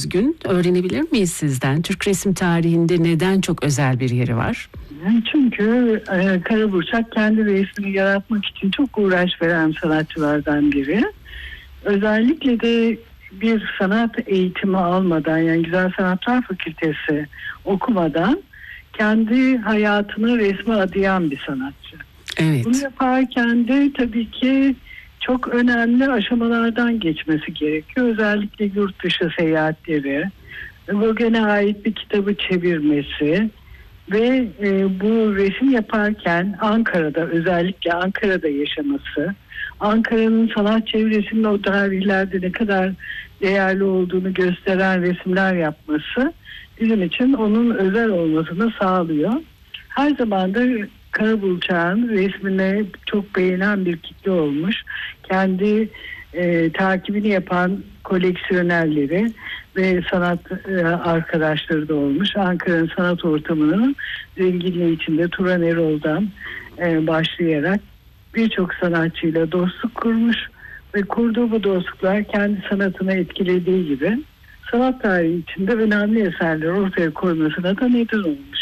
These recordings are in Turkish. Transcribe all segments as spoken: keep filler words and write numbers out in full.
özgün? Öğrenebilir miyiz sizden? Türk resim tarihinde neden çok özel bir yeri var? Çünkü e, Kara Burçak kendi resmini yaratmak için çok uğraş veren sanatçılardan biri. Özellikle de bir sanat eğitimi almadan, yani Güzel Sanatlar Fakültesi okumadan kendi hayatını resme adayan bir sanatçı. Evet. Bunu yaparken de tabii ki çok önemli aşamalardan geçmesi gerekiyor. Özellikle yurt dışı seyahatleri, Gauguin'e ait bir kitabı çevirmesi ve e, bu resim yaparken Ankara'da, özellikle Ankara'da yaşaması, Ankara'nın sanat çevresinin o tarihlerde ne kadar değerli olduğunu gösteren resimler yapması bizim için onun özel olmasını sağlıyor. Her zaman da Kara Burçak'ın resmini çok beğenen bir kitle olmuş. Kendi e, takibini yapan koleksiyonerleri ve sanat e, arkadaşları da olmuş. Ankara'nın sanat ortamının zenginliği içinde Turan Erol'dan e, başlayarak birçok sanatçıyla dostluk kurmuş ve kurduğu bu dostluklar kendi sanatına etkilediği gibi sanat tarihi içinde önemli eserler ortaya koymasına da neden olmuş.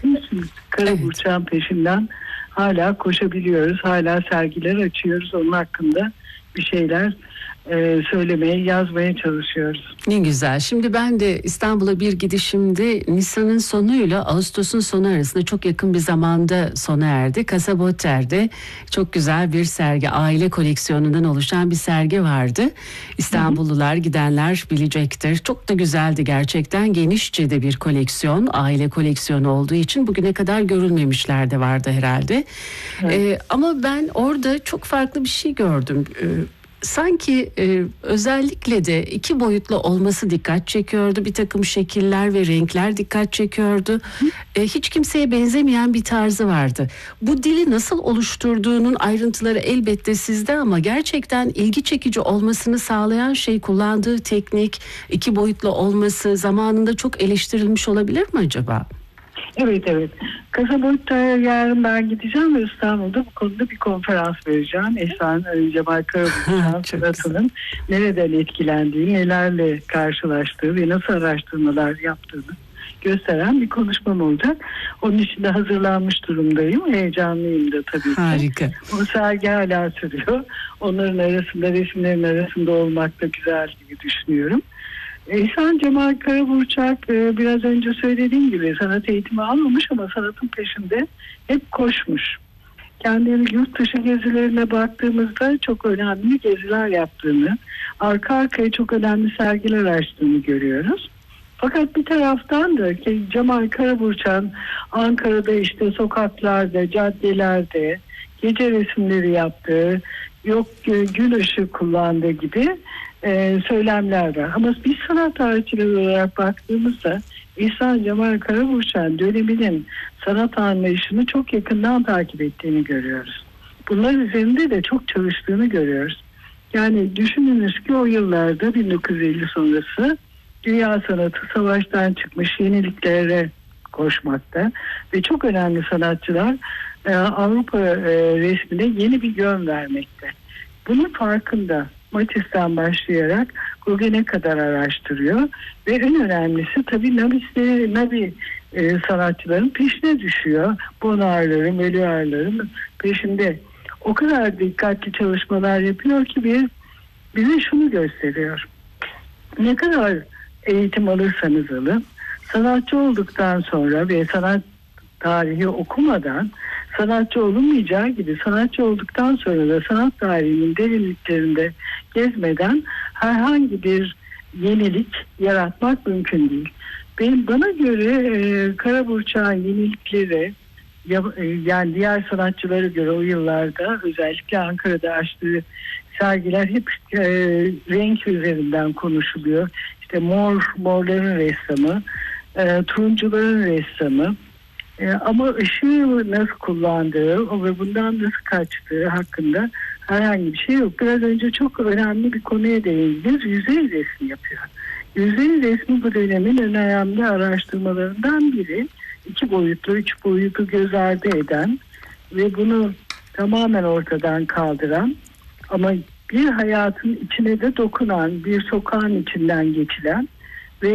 Kara evet. Burçak'ın peşinden hala koşabiliyoruz, hala sergiler açıyoruz, onun hakkında bir şeyler e, söylemeye, yazmaya çalışıyoruz. Ne güzel. Şimdi ben de İstanbul'a bir gidişimde Nisan'ın sonuyla Ağustos'un sonu arasında çok yakın bir zamanda sona erdi. Kasabotter'de çok güzel bir sergi, aile koleksiyonundan oluşan bir sergi vardı. İstanbullular, gidenler bilecektir. Çok da güzeldi gerçekten. Genişçe de bir koleksiyon, aile koleksiyonu olduğu için bugüne kadar görülmemişler de vardı herhalde. Evet. Ee, ama ben orada çok farklı bir şey gördüm. Ee, Sanki e, özellikle de iki boyutlu olması dikkat çekiyordu. Bir takım şekiller ve renkler dikkat çekiyordu. E, hiç kimseye benzemeyen bir tarzı vardı. Bu dili nasıl oluşturduğunun ayrıntıları elbette sizde ama gerçekten ilgi çekici olmasını sağlayan şey kullandığı teknik, iki boyutlu olması zamanında çok eleştirilmiş olabilir mi acaba? Evet evet. Kasabotter'e yarın ben gideceğim ve İstanbul'da bu konuda bir konferans vereceğim. Ehsan Cemal Kara Burçak'ın sanatının nereden etkilendiği, nelerle karşılaştığı ve nasıl araştırmalar yaptığını gösteren bir konuşmam olacak. Onun için de hazırlanmış durumdayım. Heyecanlıyım da tabii ki. Harika. O sergi hala sürüyor. Onların arasında, resimlerin arasında olmak da güzel gibi düşünüyorum. İhsan Cemal Kara Burçak biraz önce söylediğim gibi sanat eğitimi almamış ama sanatın peşinde hep koşmuş. Kendini yurt dışı gezilerine baktığımızda çok önemli geziler yaptığını, arka arkaya çok önemli sergiler açtığını görüyoruz. Fakat bir taraftan da ki Cemal Kara Burçak'ın Ankara'da işte sokaklarda, caddelerde gece resimleri yaptığı, yok gün ışığı kullandığı gibi Ee, söylemler var. Ama biz sanat tarihçileri olarak baktığımızda İhsan Cemal Kara Burçak'ın döneminin sanat anlayışını çok yakından takip ettiğini görüyoruz. Bunlar üzerinde de çok çalıştığını görüyoruz. Yani düşününüz ki o yıllarda bin dokuz yüz elli sonrası dünya sanatı savaştan çıkmış, yeniliklere koşmakta ve çok önemli sanatçılar e, Avrupa e, resmine yeni bir yön vermekte. Bunun farkında. Matisse'den başlayarak Gauguin'e kadar araştırıyor ve en önemlisi tabii Nabis'te, Nabi e, sanatçıların peşine düşüyor. Bonar'ların, Melior'ların peşinde. O kadar dikkatli çalışmalar yapıyor ki bir bize şunu gösteriyor. Ne kadar eğitim alırsanız alın, sanatçı olduktan sonra ve sanat tarihi okumadan sanatçı olunmayacağı gibi sanatçı olduktan sonra da sanat tarihinin derinliklerinde gezmeden herhangi bir yenilik yaratmak mümkün değil. Benim bana göre e, Kara Burçak'ın yenilikleri ya, e, yani diğer sanatçılara göre o yıllarda özellikle Ankara'da açtığı sergiler hep e, renk üzerinden konuşuluyor. İşte mor, morların ressamı, e, turuncuların ressamı. Ee, ama ışığı nasıl kullandığı ve bundan nasıl kaçtığı hakkında herhangi bir şey yok. Biraz önce çok önemli bir konuya değindiniz. Yüzey resmi yapıyor. Yüzey resmi bu dönemin en önemli araştırmalarından biri. İki boyutlu, üç boyutu göz ardı eden ve bunu tamamen ortadan kaldıran ama bir hayatın içine de dokunan, bir sokağın içinden geçilen